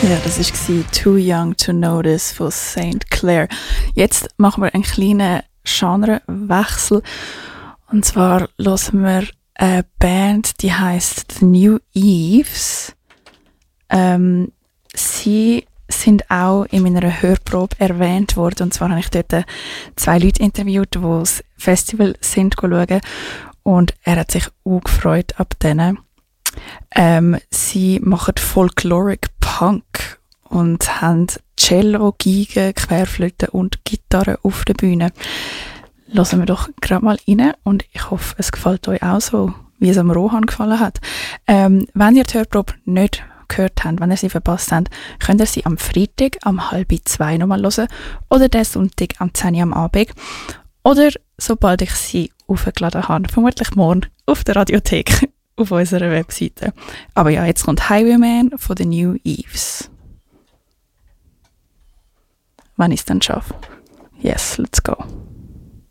Ja, das war «Too Young to Notice» von St. Clair. Jetzt machen wir einen kleinen Genrewechsel. Und zwar hören wir eine Band, die heisst The New Eves. Sie sind auch in meiner Hörprobe erwähnt worden. Und zwar habe ich dort 2 Leute interviewt, die das Festival sind schauen. Und er hat sich auch gefreut ab denen. Sie machen Folkloric Punk und haben Cello, Geige, Querflöte und Gitarre auf der Bühne. Hören wir doch gerade mal rein und ich hoffe, es gefällt euch auch so, wie es am Rohan gefallen hat. Wenn ihr die Hörprobe nicht gehört habt, wenn ihr sie verpasst habt, könnt ihr sie am Freitag um 1:30 nochmal hören oder den Sonntag am 10 Uhr am Abend oder sobald ich sie aufgeladen habe, vermutlich morgen auf der Radiothek auf unserer Webseite. Aber ja, jetzt kommt Highwayman von The New Eves. Wenn ich es dann schaffe. Yes, let's go.